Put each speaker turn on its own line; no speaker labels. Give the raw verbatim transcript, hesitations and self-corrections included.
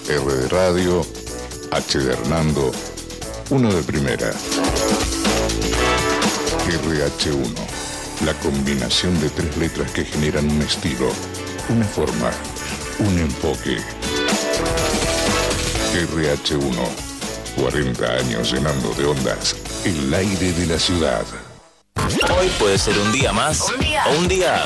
R de radio, H de Hernando, uno de primera. R H uno, la combinación de tres letras que generan un estilo, una forma, un enfoque. R H uno, cuarenta años llenando de ondas el aire de la ciudad.
Hoy puede ser un día más
un día.
o un día